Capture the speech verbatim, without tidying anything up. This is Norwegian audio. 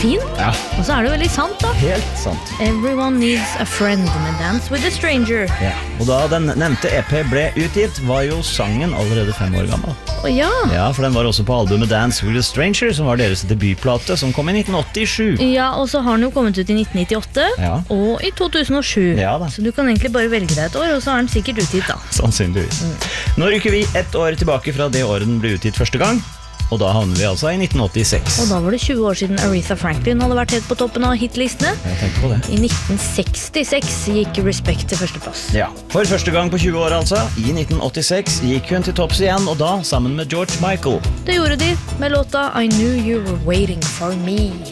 fin. Ja. Og så er det veldig sant da. Helt sant. Everyone needs a friend med Dance with a Stranger. Ja. Og da den nevnte E P ble utgitt, var jo sangen allerede fem år gammel. Å ja. Ja, for den var også på albumet Dance with a Stranger, som var deres debutplate, som kom i nitten åttisju. Ja, og så har den jo kommet ut i nitten nittiåtte Ja. og i to tusen og sju. Ja da. Så du kan egentlig bare velge deg et år, og så er den sikkert utgitt da. Sannsynligvis. Nå rykker vi ett år tilbake fra det året den ble utgitt første gang, og da havner vi altså i nitten åttiseks. Og da var det tjue år siden Aretha Franklin hadde vært helt på toppen av hitlistene. Jeg tenkte på det. I nitten sekstiseks gikk Respect til førsteplass. Ja, for første gang på tjue år altså. I nitten åttiseks gikk hun til topps igjen, og da sammen med George Michael. Det gjorde de med låta I Knew You Were Waiting For Me.